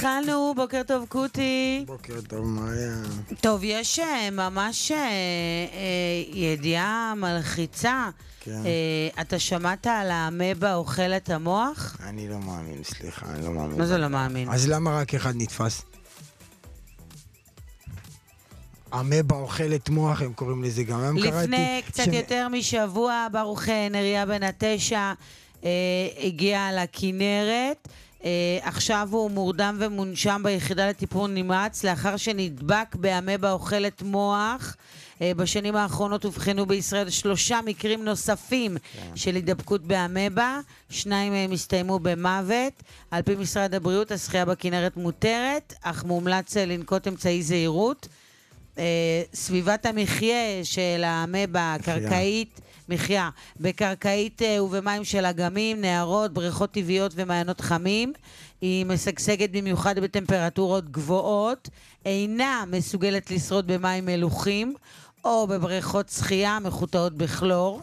התחלנו, בוקר טוב קוטי. בוקר טוב, מאיה. טוב, יש ממש ידיעה מלחיצה. כן. אתה שמעת על האמבה אוכלת המוח? אני לא מאמין, סליחה, אני לא מאמין. מה זה לא מאמין? אז למה רק אחד נתפס? אמבה אוכלת מוח, הם קוראים לזה גם. לפני קצת יותר משבוע, ברוך נריה בן 9 הגיע לכנרת. עכשיו הוא מורדם ומונשם ביחידה לטיפול נמרץ לאחר שנדבק באמבה אוכלת מוח. בשנים האחרונות הובחנו בישראל 3 מקרים נוספים של הידבקות באמבה, 2 מהם הסתיימו במוות. על פי משרד הבריאות, השחייה בכנרת מותרת, אך מומלץ לנקוט אמצעי זהירות. סביבת המחיה של האמבה, קרקעית, מחיה, בקרקעית ובמים של אגמים, נהרות, בריכות טבעיות ומעיינות חמים. היא משגשגת במיוחד בטמפרטורות גבוהות, אינה מסוגלת לשרוד במים מלוחים או בבריכות שחייה מחוטאות בכלור.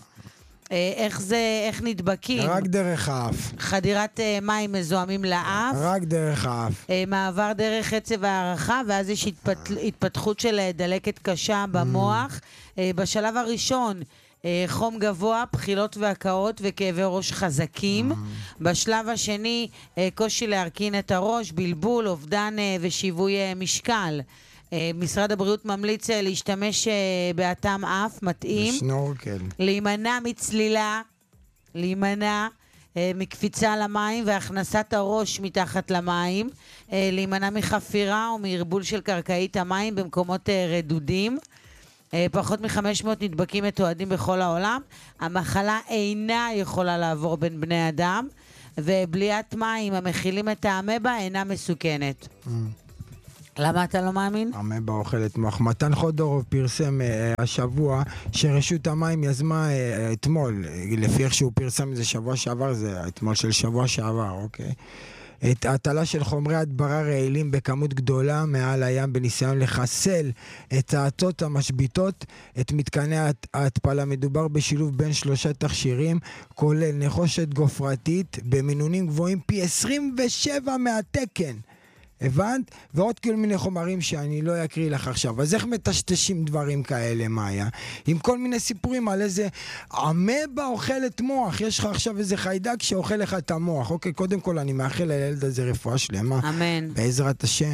איך נדבקים? רק דרך האף. חדירת מים מזוהמים לאף. רק דרך האף. מעבר דרך עצב הערכה, ואז יש התפתחות של דלקת קשה במוח. בשלב הראשון, חום גבוה, בחילות והקאות וכאבי ראש חזקים. בשלב השני, קושי להרכין את הראש, בלבול, אובדן ושיווי משקל. משרד הבריאות ממליץ להשתמש באטם אף מתאים. בסנורקל. להימנע מצלילה, להימנע מקפיצה למים והכנסת הראש מתחת למים, להימנע מחפירה או מערבול של קרקעית המים במקומות רדודים. פחות מ-500 נדבקים מתועדים בכל העולם. המחלה אינה יכולה לעבור בין בני אדם, ובליעת מים המכילים את האמבה אינה מסוכנת. למה אתה לא מאמין? אמבה אוכלת מוח. מתן חודורוב פרסם השבוע שרשות המים יזמה אתמול, לפי איך שהוא פרסם זה שבוע שעבר, זה אתמול של שבוע שעבר, אוקיי? את ההטלה של חומרי הדברה רעילים בכמות גדולה מעל הים בניסיון לחסל את האטות המשביטות את מתקני ההתפלה. מדובר בשילוב בין 3 תכשירים, כולל נחושת גופרתית במינונים גבוהים פי 27 מהתקן. הבנת? ועוד כל מיני חומרים שאני לא אקריא לך עכשיו. אז איך מטשטשים דברים כאלה, מאיה? עם כל מיני סיפורים על איזה אמבה אוכלת מוח. יש לך עכשיו איזה חיידק שאוכל לך את המוח. אוקיי, קודם כל אני מאחל לילד הזה רפואה שלמה. אמן. בעזרת השם,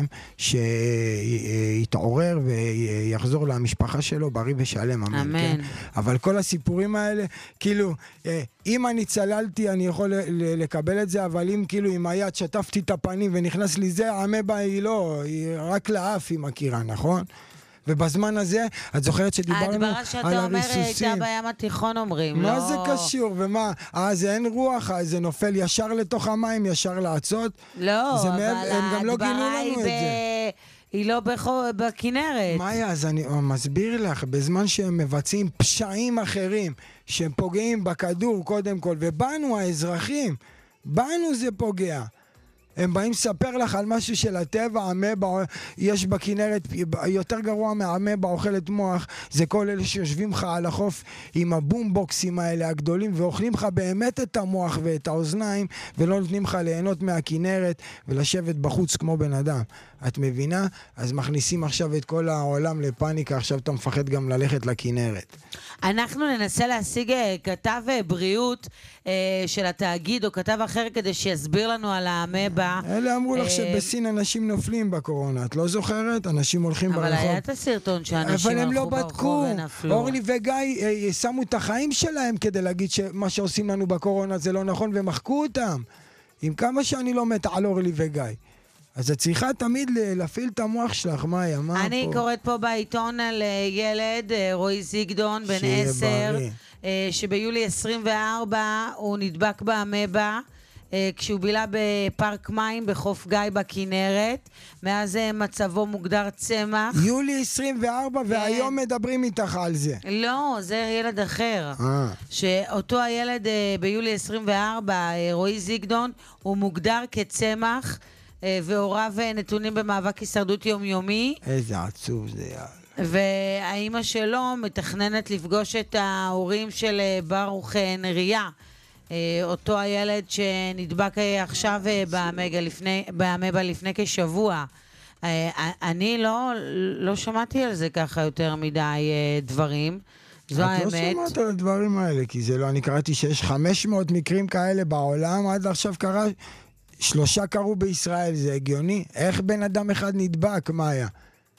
שיתעורר ויחזור למשפחה שלו בריא ושלם. אמן. אמן. כן? אבל כל הסיפורים האלה, כאילו, אם אני צללתי אני יכול לקבל את זה, אבל אם כאילו עם היד שטפתי את הפנים ונכנס לי זה, האמבה היא לא, היא רק לאף היא מכירה, נכון? ובזמן הזה, את זוכרת שדיברנו על הריסוסים. הדברה שאתה אומר הייתה בים התיכון אומרים, מה לא... זה קשור? ומה? זה אין רוח, זה נופל ישר לתוך המים, ישר לעצות? לא, אבל הם גם לא גינו ההדברה לנו את זה. היא לא בכנרת. מאיה, אז אני מסביר לך, בזמן שהם מבצעים פשעים אחרים, שהם פוגעים בכדור קודם כל, ובנו האזרחים, בנו זה פוגע. הם באים לספר לך על משהו של הטבע, אמבה, יש בכנרת, יותר גרוע מהאמבה אוכלת מוח, זה כל אלה שיושבים לך על החוף עם הבומבוקסים האלה הגדולים, ואוכלים לך באמת את המוח ואת האוזניים, ולא נותנים לך ליהנות מהכנרת, ולשבת בחוץ כמו בן אדם. את מבינה? אז מכניסים עכשיו את כל העולם לפאניקה, עכשיו אתה מפחד גם ללכת לכנרת. אנחנו ננסה להשיג כתב בריאות של התאגיד, או כתב אחר, כדי שיסביר לנו על האמבה. אלה אמרו לך שבסין אנשים נופלים בקורונה, את לא זוכרת? אנשים הולכים ברחוב. אבל היה את הסרטון שאנשים הלכו ברחוב ונפלו. אורלי וגיא שמו את החיים שלהם כדי להגיד שמה שעושים לנו בקורונה זה לא נכון, ומחקו אותם. עם כמה שאני לא מת על אורלי וגיא. אז את צריכה תמיד להפעיל את המוח שלך, מאיה, מה פה? אני קוראת פה בעיתון על ילד, רועי זיגדון, בן 10, שביולי 24 הוא נדבק באמבה, כשהוא בילה בפארק מים בחוף גיא בכנרת. מאז מצבו מוגדר צמח. יולי 24 והיום מדברים איתך על זה. לא, זה ילד אחר. שאותו הילד ביולי 24, רועי זיגדון, הוא מוגדר כצמח, והוריו נתונים במאבק הישרדות יומיומי. איזה עצוב זה יאללה. והאימא שלו מתכננת לפגוש את ההורים של ברוך נריה אותו הילד שנדבק עכשיו באמבה לפני כשבוע. אני לא שמעתי על זה ככה יותר מדי דברים. זו האמת. את לא שמעת על הדברים האלה, כי זה לא, אני קראתי שיש 500 מקרים כאלה בעולם, עד עכשיו קרה, 3 קרו בישראל, זה הגיוני? איך בן אדם אחד נדבק, מאיה?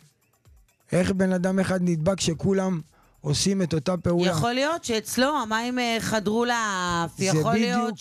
איך בן אדם אחד נדבק שכולם עושים את אותה פעולה? יכול להיות שאצלו המים חדרו לאף, יכול להיות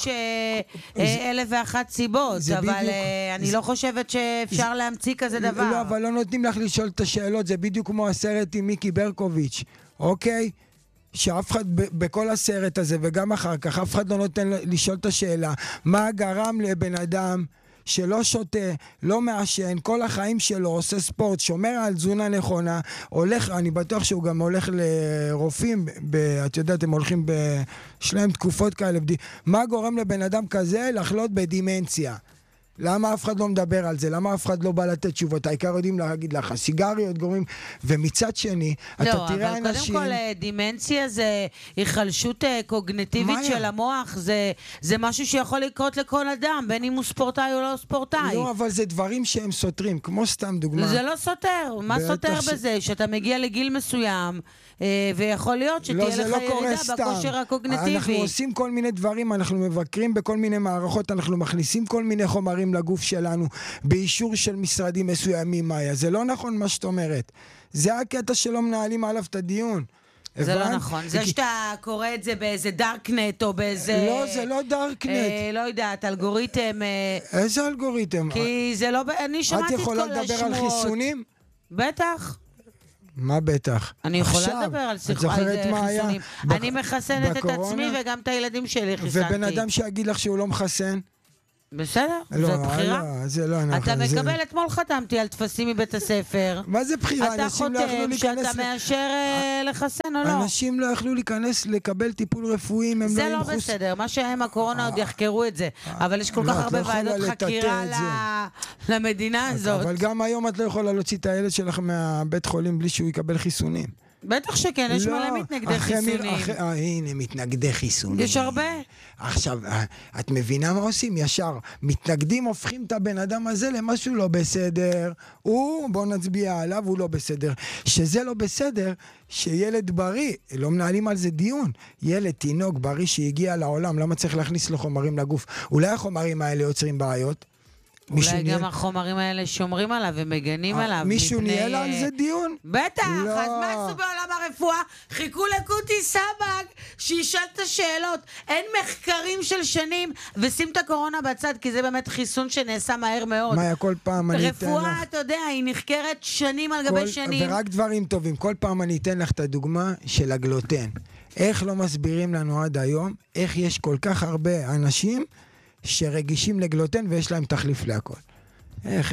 שאלף ואחת סיבות, אבל אני לא חושבת שאפשר להמציא כזה דבר. לא, אבל לא נותנים לך לשאול את השאלות, זה בדיוק כמו הסרט עם מיקי ברקוביץ', אוקיי? שאף אחד בכל הסרט הזה וגם אחר כך, אף אחד לא נותן לשאול את השאלה, מה גרם לבן אדם שלא שותה, לא מעשן, כל החיים שלו עושה ספורט, שומר על תזונה נכונה, הולך, אני בטוח שהוא גם הולך לרופאים, את יודעת, הם הולכים יש להם תקופות כאלה, מה גורם לבן אדם כזה לחלות בדימנציה? למה אף אחד לא מדבר על זה? למה אף אחד לא בא לתת תשובות? העיקר יודעים להגיד לך, סיגריות גורמים, ומצד שני, אתה תראה אנשים... לא, אבל קודם כל, דימנציה זה היחלשות קוגניטיבית של המוח, זה משהו שיכול לקרות לכל אדם, בין אם הוא ספורטאי או לא ספורטאי. לא, אבל זה דברים שהם סותרים, כמו סתם דוגמה. זה לא סותר, מה סותר בזה? שאתה מגיע לגיל מסוים, ויכול להיות שתהיה לך ירידה בכושר הקוגניטיבי. אנחנו עושים כל מיני דברים, אנחנו מבקרים בכל מיני מערכות, אנחנו מכניסים כל מיני חומרים לגוף שלנו, באישור של משרדים מסוימים, מאיה. זה לא נכון מה שאת אומרת. זה הקטע שלא מנהלים עליו את הדיון. זה לא נכון. זה שאתה קורא את זה באיזה דארקנט או באיזה... לא, זה לא דארקנט. לא יודעת, אלגוריתם... איזה אלגוריתם? כי זה לא... אני שמעתי את כל השמועות. את יכולה לדבר על חיסונים? בטח. מה בטח? אני יכולה לדבר על חיסונים. אני מחסנת את עצמי וגם את הילדים שלי חיסנתי. ובן אדם שיגיד לך שהוא לא מחסן? בסדר, זו בחירה. זה לא נכון. אתה מקבל, אתמול חתמתי על טפסים מבית הספר. מה זה בחירה? אתה חותם שאתה מאשר לחסן או לא. אנשים לא יכלו להיכנס לקבל טיפול רפואי אם הם לא... זה לא בסדר, מה שהם הקורונה עוד יחקרו את זה. אבל יש כל כך הרבה ועדות חקירה למדינה הזאת. אבל גם היום את לא יכולה להוציא את הילד שלך מהבית חולים בלי שהוא יקבל חיסונים. בטח שכן, יש מלא מתנגדי חיסונים. הנה, מתנגדי חיסונים. יש הרבה. עכשיו, את מבינה מה עושים? ישר, מתנגדים הופכים את הבן אדם הזה למשהו לא בסדר. בוא נצביע עליו, הוא לא בסדר. שזה לא בסדר, שילד בריא, לא מנהלים על זה דיון. ילד, תינוק בריא שהגיע לעולם, למה צריך להכניס לו חומרים לגוף? אולי החומרים האלה יוצרים בעיות? אולי גם החומרים האלה שומרים עליו ומגנים עליו. מישהו ניהל על זה דיון? בטח, אז מה עשו בעולם הרפואה? חיכו לקוטי סבג שישאל את השאלות. אין מחקרים של שנים, ושים את הקורונה בצד, כי זה באמת חיסון שנעשה מהר מאוד. מה, כל פעם אני אתן לך... רפואה, אתה יודע, היא נחקרת שנים על גבי שנים. ורק דברים טובים. כל פעם אני אתן לך את הדוגמה של הגלוטן. איך לא מסבירים לנו עד היום, איך יש כל כך הרבה אנשים שרגישים לגלוטן ויש להם תחליף להכל. איך.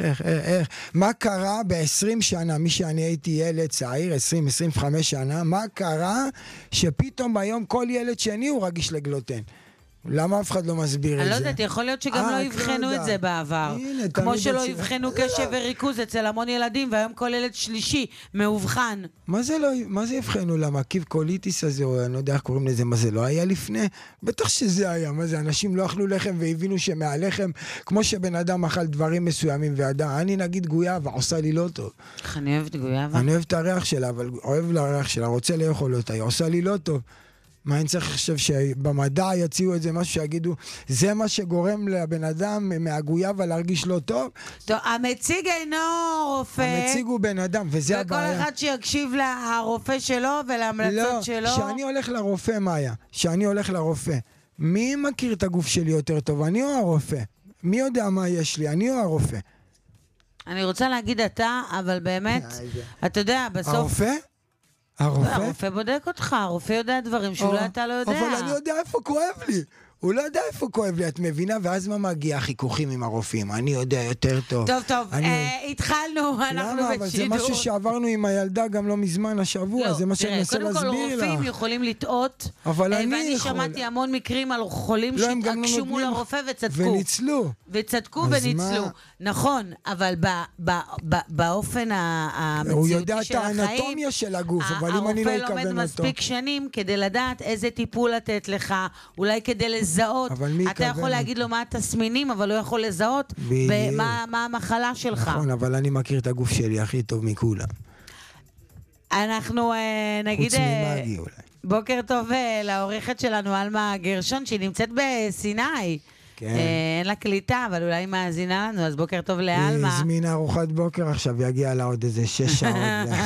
מה קרה ב-20 שנה, מי שאני הייתי ילד צעיר, 20-25 שנה, מה קרה שפתאום היום כל ילד שני הוא רגיש לגלוטן? למה אף אחד לא מסביר את זה? אני לא יודעת, יכול להיות שגם לא יבחנו את זה בעבר. כמו שלא יבחנו קשב וריכוז אצל המון ילדים, והיום כל ילד שלישי מאובחן. מה זה יבחנו? למה? קיב קוליטיס הזה, או אני לא יודע איך קוראים לזה, מה זה לא היה לפני? בטח שזה היה, מה זה? אנשים לא אכלו לחם והבינו שמהלחם, כמו שבן אדם אכל דברים מסוימים וידע, אני נגיד גויאבה, עושה לי לא טוב. איך אני אוהבת גויאבה? אני אוהב את הריח שלה, אבל אוהב לריח שלה, רוצה לאכול אותה, היא עושה לי לא טוב. מה אני צריך לחשוב שבמדע יציעו את זה, משהו שיגידו, זה מה שגורם לבן אדם מהגויאבה להרגיש לא טוב? טוב, המציג אינו רופא. המציג הוא בן אדם, וזה הבעיה. וכל אחד שיקשיב לרופא שלו ולהמלצות שלו. לא, שאני הולך לרופא, מאיה, שאני הולך לרופא. מי מכיר את הגוף שלי יותר טוב, אני או הרופא? מי יודע מה יש לי, אני או הרופא? אני רוצה להגיד אתה, אבל באמת, אתה יודע, בסוף... הרופא? הרופא בודק אותך, הרופא יודע דברים שאולי אתה לא יודע. אבל אני יודע איפה כואב לי. הוא לא יודע איפה כואב לי, את מבינה? ואז מה מגיע החיכוכים עם הרופאים? אני יודע יותר טוב. טוב, התחלנו, אנחנו בשידור. למה? אבל זה משהו שעברנו עם הילדה גם לא מזמן השבוע, זה מה שאני מנסה להסביר לך. קודם כל רופאים יכולים לטעות, ואני שמעתי המון מקרים על חולים שהתעקשו מול הרופא וצדקו. וצדקו וניצלו. נכון, אבל באופן המציאותי של החיים, הוא יודע את האנטומיה של הגוף, אבל אם אני לא אכוון אותו. הרופא לומד מספיק שנים כדי לדעת איזה טיפול לתת לך, אולי כדי לזהות. אבל מי אתה יכול להגיד לו מה התסמינים, אבל לא יכול לזהות מה המחלה שלך. נכון, אבל אני מכיר את הגוף שלי הכי טוב מכולם. אנחנו נגיד... חוץ ממאגי אולי. בוקר טוב לעורכת שלנו, אלמה גרשון, שהיא נמצאת בסיני. כן. אין לה קליטה, אבל אולי היא מאזינה לנו, אז בוקר טוב לאלמה. היא הזמינה ארוחת בוקר עכשיו, יגיע לה עוד איזה 6 שעות.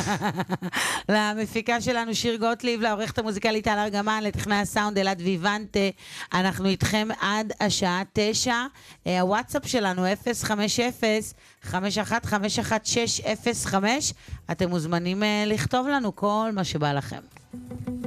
למפיקה שלנו שיר גוטליב, לעורכת המוזיקלית טל ארגמן, לטכנאי הסאונד אלעד ויבנטה. אנחנו איתכם עד השעה 9. הוואטסאפ שלנו 050-5151605. אתם מוזמנים לכתוב לנו כל מה שבא לכם.